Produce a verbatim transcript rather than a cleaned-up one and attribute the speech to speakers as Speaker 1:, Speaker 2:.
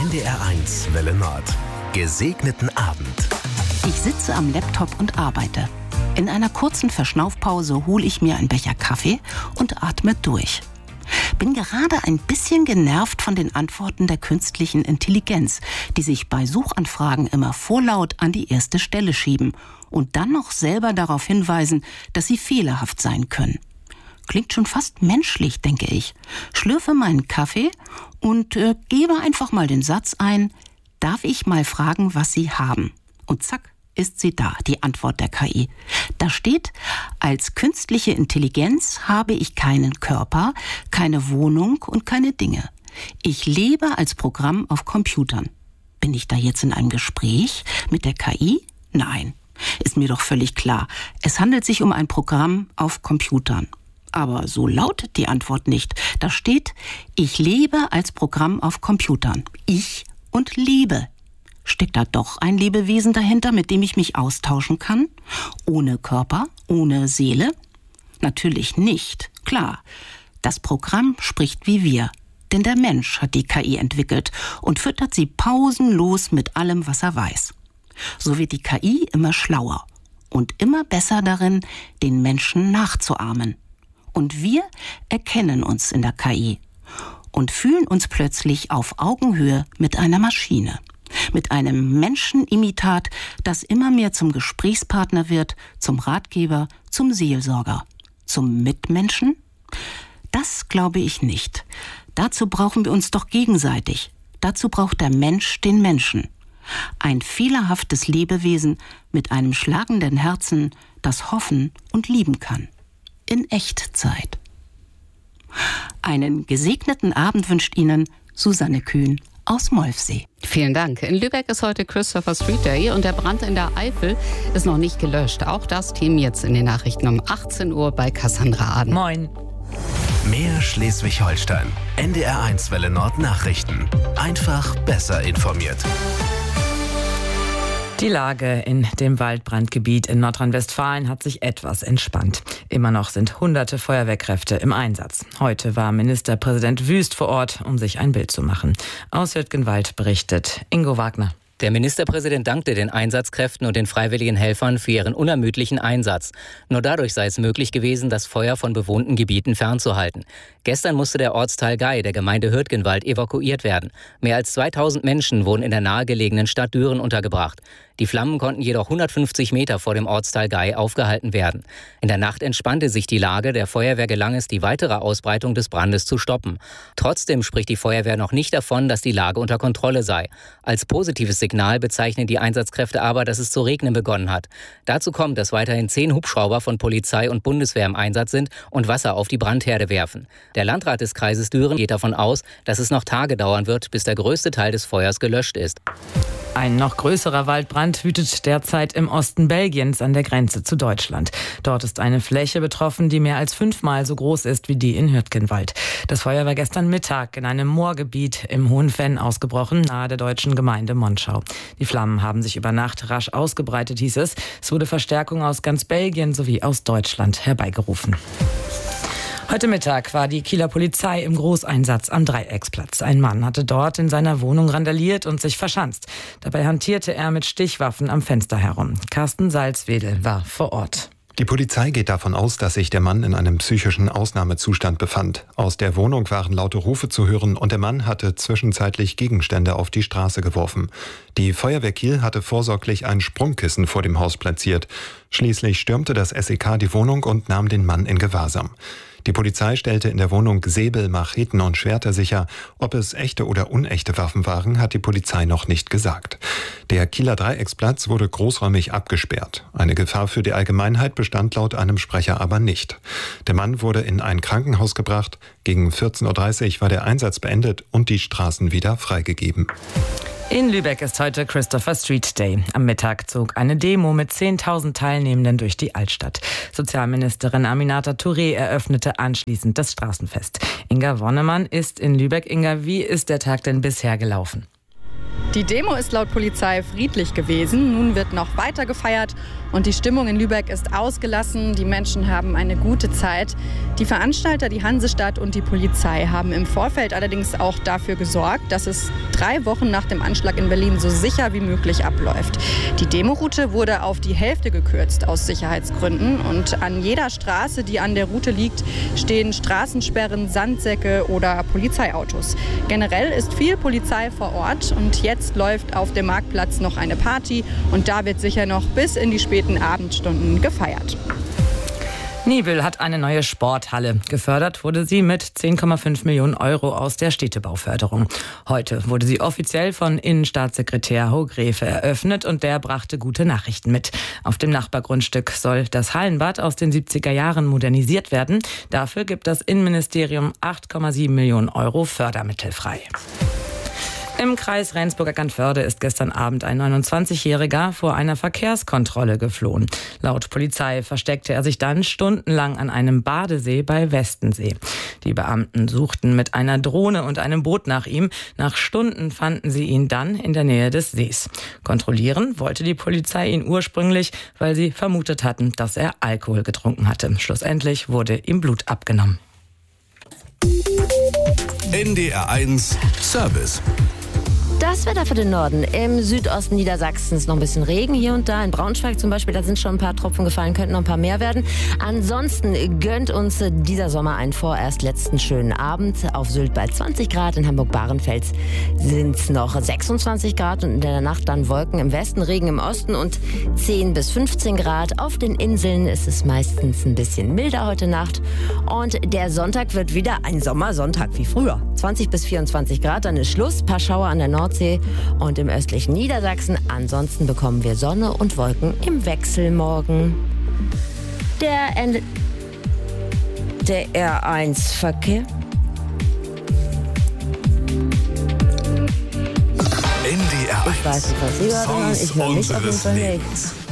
Speaker 1: N D R eins Welle Nord. Gesegneten Abend.
Speaker 2: Ich sitze am Laptop und arbeite. In einer kurzen Verschnaufpause hole ich mir einen Becher Kaffee und atme durch. Bin gerade ein bisschen genervt von den Antworten der künstlichen Intelligenz, die sich bei Suchanfragen immer vorlaut an die erste Stelle schieben und dann noch selber darauf hinweisen, dass sie fehlerhaft sein können. Klingt schon fast menschlich, denke ich. Schlürfe meinen Kaffee und äh, gebe einfach mal den Satz ein: Darf ich mal fragen, was Sie haben? Und zack, ist sie da, die Antwort der K I. Da steht: Als künstliche Intelligenz habe ich keinen Körper, keine Wohnung und keine Dinge. Ich lebe als Programm auf Computern. Bin ich da jetzt in einem Gespräch mit der K I? Nein, ist mir doch völlig klar. Es handelt sich um ein Programm auf Computern. Aber so lautet die Antwort nicht. Da steht: Ich lebe als Programm auf Computern. Ich und lebe. Steckt da doch ein Lebewesen dahinter, mit dem ich mich austauschen kann? Ohne Körper, ohne Seele? Natürlich nicht, klar. Das Programm spricht wie wir. Denn der Mensch hat die K I entwickelt und füttert sie pausenlos mit allem, was er weiß. So wird die K I immer schlauer und immer besser darin, den Menschen nachzuahmen. Und wir erkennen uns in der K I und fühlen uns plötzlich auf Augenhöhe mit einer Maschine. Mit einem Menschenimitat, das immer mehr zum Gesprächspartner wird, zum Ratgeber, zum Seelsorger. Zum Mitmenschen? Das glaube ich nicht. Dazu brauchen wir uns doch gegenseitig. Dazu braucht der Mensch den Menschen. Ein fehlerhaftes Lebewesen mit einem schlagenden Herzen, das hoffen und lieben kann. In Echtzeit. Einen gesegneten Abend wünscht Ihnen Susanne Kühn aus Molfsee.
Speaker 3: Vielen Dank. In Lübeck ist heute Christopher Street Day und der Brand in der Eifel ist noch nicht gelöscht. Auch das Thema jetzt in den Nachrichten um achtzehn Uhr bei Cassandra Aden.
Speaker 4: Moin.
Speaker 1: Mehr Schleswig-Holstein. N D R eins Welle Nord Nachrichten. Einfach besser informiert.
Speaker 4: Die Lage in dem Waldbrandgebiet in Nordrhein-Westfalen hat sich etwas entspannt. Immer noch sind hunderte Feuerwehrkräfte im Einsatz. Heute war Ministerpräsident Wüst vor Ort, um sich ein Bild zu machen. Aus Hürtgenwald berichtet Ingo Wagner.
Speaker 5: Der Ministerpräsident dankte den Einsatzkräften und den freiwilligen Helfern für ihren unermüdlichen Einsatz. Nur dadurch sei es möglich gewesen, das Feuer von bewohnten Gebieten fernzuhalten. Gestern musste der Ortsteil Gei der Gemeinde Hürtgenwald evakuiert werden. Mehr als zweitausend Menschen wurden in der nahegelegenen Stadt Düren untergebracht. Die Flammen konnten jedoch hundertfünfzig Meter vor dem Ortsteil Gei aufgehalten werden. In der Nacht entspannte sich die Lage. Der Feuerwehr gelang es, die weitere Ausbreitung des Brandes zu stoppen. Trotzdem spricht die Feuerwehr noch nicht davon, dass die Lage unter Kontrolle sei. Als positives Signal bezeichnen die Einsatzkräfte aber, dass es zu regnen begonnen hat. Dazu kommt, dass weiterhin zehn Hubschrauber von Polizei und Bundeswehr im Einsatz sind und Wasser auf die Brandherde werfen. Der Landrat des Kreises Düren geht davon aus, dass es noch Tage dauern wird, bis der größte Teil des Feuers gelöscht ist.
Speaker 4: Ein noch größerer Waldbrand wütet derzeit im Osten Belgiens an der Grenze zu Deutschland. Dort ist eine Fläche betroffen, die mehr als fünfmal so groß ist wie die in Hürtgenwald. Das Feuer war gestern Mittag in einem Moorgebiet im Hohen Venn ausgebrochen, nahe der deutschen Gemeinde Monschau. Die Flammen haben sich über Nacht rasch ausgebreitet, hieß es. Es wurde Verstärkung aus ganz Belgien sowie aus Deutschland herbeigerufen. Heute Mittag war die Kieler Polizei im Großeinsatz am Dreiecksplatz. Ein Mann hatte dort in seiner Wohnung randaliert und sich verschanzt. Dabei hantierte er mit Stichwaffen am Fenster herum. Carsten Salzwedel war vor Ort.
Speaker 6: Die Polizei geht davon aus, dass sich der Mann in einem psychischen Ausnahmezustand befand. Aus der Wohnung waren laute Rufe zu hören und der Mann hatte zwischenzeitlich Gegenstände auf die Straße geworfen. Die Feuerwehr Kiel hatte vorsorglich ein Sprungkissen vor dem Haus platziert. Schließlich stürmte das S E K die Wohnung und nahm den Mann in Gewahrsam. Die Polizei stellte in der Wohnung Säbel, Macheten und Schwerter sicher. Ob es echte oder unechte Waffen waren, hat die Polizei noch nicht gesagt. Der Kieler Dreiecksplatz wurde großräumig abgesperrt. Eine Gefahr für die Allgemeinheit bestand laut einem Sprecher aber nicht. Der Mann wurde in ein Krankenhaus gebracht. Gegen vierzehn Uhr dreißig war der Einsatz beendet und die Straßen wieder freigegeben.
Speaker 4: In Lübeck ist heute Christopher Street Day. Am Mittag zog eine Demo mit zehntausend Teilnehmenden durch die Altstadt. Sozialministerin Aminata Touré eröffnete anschließend das Straßenfest. Inga Wonnemann ist in Lübeck. Inga, wie ist der Tag denn bisher gelaufen?
Speaker 7: Die Demo ist laut Polizei friedlich gewesen. Nun wird noch weiter gefeiert und die Stimmung in Lübeck ist ausgelassen. Die Menschen haben eine gute Zeit. Die Veranstalter, die Hansestadt und die Polizei haben im Vorfeld allerdings auch dafür gesorgt, dass es drei Wochen nach dem Anschlag in Berlin so sicher wie möglich abläuft. Die Demoroute wurde auf die Hälfte gekürzt aus Sicherheitsgründen und an jeder Straße, die an der Route liegt, stehen Straßensperren, Sandsäcke oder Polizeiautos. Generell ist viel Polizei vor Ort und jetzt Jetzt läuft auf dem Marktplatz noch eine Party und da wird sicher noch bis in die späten Abendstunden gefeiert.
Speaker 4: Nibel hat eine neue Sporthalle. Gefördert wurde sie mit zehn Komma fünf Millionen Euro aus der Städtebauförderung. Heute wurde sie offiziell von Innenstaatssekretär Hogrefe eröffnet und der brachte gute Nachrichten mit. Auf dem Nachbargrundstück soll das Hallenbad aus den siebziger Jahren modernisiert werden. Dafür gibt das Innenministerium acht Komma sieben Millionen Euro Fördermittel frei. Im Kreis Rendsburg-Eckernförde ist gestern Abend ein neunundzwanzigjähriger vor einer Verkehrskontrolle geflohen. Laut Polizei versteckte er sich dann stundenlang an einem Badesee bei Westensee. Die Beamten suchten mit einer Drohne und einem Boot nach ihm. Nach Stunden fanden sie ihn dann in der Nähe des Sees. Kontrollieren wollte die Polizei ihn ursprünglich, weil sie vermutet hatten, dass er Alkohol getrunken hatte. Schlussendlich wurde ihm Blut abgenommen.
Speaker 1: N D R eins Service.
Speaker 8: Das Wetter für den Norden. Im Südosten Niedersachsens noch ein bisschen Regen hier und da. In Braunschweig zum Beispiel, da sind schon ein paar Tropfen gefallen, könnten noch ein paar mehr werden. Ansonsten gönnt uns dieser Sommer einen vorerst letzten schönen Abend. Auf Sylt bei zwanzig Grad, in Hamburg-Bahrenfels sind es noch sechsundzwanzig Grad und in der Nacht dann Wolken im Westen, Regen im Osten und zehn bis fünfzehn Grad. Auf den Inseln ist es meistens ein bisschen milder heute Nacht. Und der Sonntag wird wieder ein Sommersonntag wie früher. zwanzig bis vierundzwanzig Grad, dann ist Schluss. Ein paar Schauer an der Nordsee und im östlichen Niedersachsen. Ansonsten bekommen wir Sonne und Wolken im Wechsel morgen. Der Ende der R eins Verkehr.
Speaker 1: N D R eins.
Speaker 8: Ich weiß nicht, was Sie hören. Ich höre mich auf jeden Fall nicht.